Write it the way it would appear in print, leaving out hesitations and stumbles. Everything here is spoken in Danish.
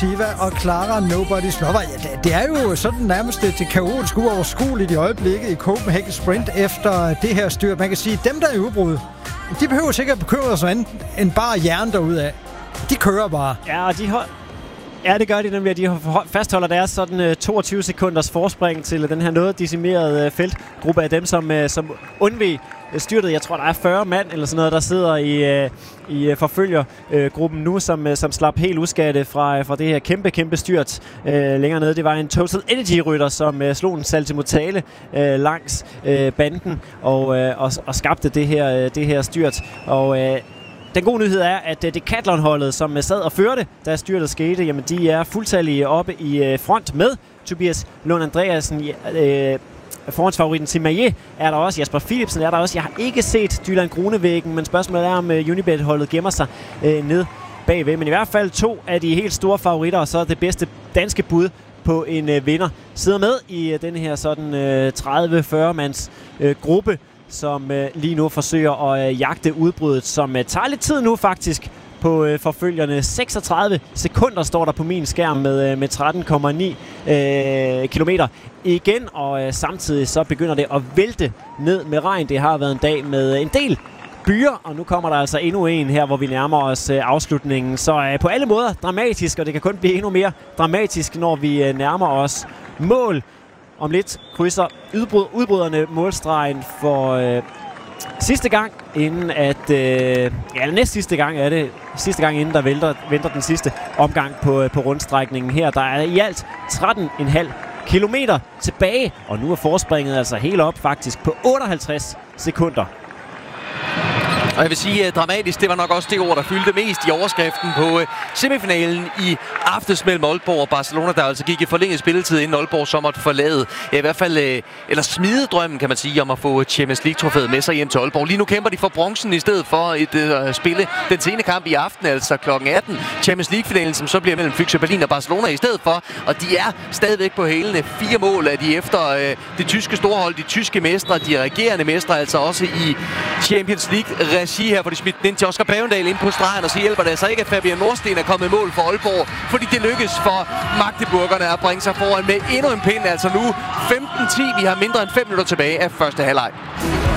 Lokomotiva og Clara Nobody's Lover. Ja, det er jo sådan nærmest det kaotisk uoverskueligt i øjeblikket i Copenhagen Sprint efter det her styrt. Man kan sige, at dem, der er i udbrud, de behøver sikkert bekymre sig end bare hjernen derudad. De kører bare. Ja, og ja, det gør de nemlig, at de fastholder deres sådan 22 sekunders forspring til den her noget decimerede feltgruppe af dem, som undveg styrtet. Jeg tror, der er 40 mand eller sådan noget, der sidder i forfølgergruppen nu, som slap helt uskadte fra det her kæmpe styrt længere nede. Det var en Total Energy-rytter, som slog en saltomortale langs banden og skabte det her styrt. Og den gode nyhed er, at Decathlon-holdet, som sad og førte, da styrtet skete, jamen de er fuldtallige oppe i front med Tobias Lund Andreasen. Forhåndsfavoritten Tim Maillet er der også. Jasper Philipsen er der også. Jeg har ikke set Dylan Grunevæggen, men spørgsmålet er, om Unibet-holdet gemmer sig ned bagved. Men i hvert fald 2 af de helt store favoritter, og så det bedste danske bud på en vinder, sidder med i den her sådan 30-40-mands gruppe, som lige nu forsøger at jagte udbruddet, som tager lidt tid nu faktisk på forfølgerne. 36 sekunder står der på min skærm med 13,9 kilometer igen, og samtidig så begynder det at vælte ned med regn. Det har været en dag med en del byer, og nu kommer der altså endnu en her, hvor vi nærmer os afslutningen. Så på alle måder dramatisk, og det kan kun blive endnu mere dramatisk, når vi nærmer os mål. Om lidt krydser udbryderne målstregen for sidste gang, inden at næst sidste gang er det. Sidste gang inden der venter den sidste omgang på rundstrækningen her. Der er i alt 13,5 kilometer tilbage, og nu er forspringet altså helt op faktisk på 58 sekunder. Og jeg vil sige, at dramatisk, det var nok også det ord, der fyldte mest i overskriften på semifinalen i aftes mellem Aalborg og Barcelona, der altså gik i forlænget spilletid, inden Aalborg så måtte forlade, i hvert fald, eller smide drømmen, kan man sige, om at få Champions League-trofæet med sig hjem til Aalborg. Lige nu kæmper de for bronzen i stedet for at spille den sene kamp i aften, altså kl. 18. Champions League-finalen, som så bliver mellem Füchse Berlin og Barcelona i stedet for, og de er stadigvæk på hælene. 4 mål er de efter det tyske storhold, de tyske mestre, de regerende mestre, altså også i Champions League regi her, hvor de smidt ind til Oscar Bavendal ind på stregen, og så hjælper det altså ikke, at Fabian Nordsten er kommet i mål for Aalborg, fordi det lykkes for Magdeburgerne at bringe sig foran med endnu en pind, altså nu 15-10. Vi har mindre end 5 minutter tilbage af første halvleg.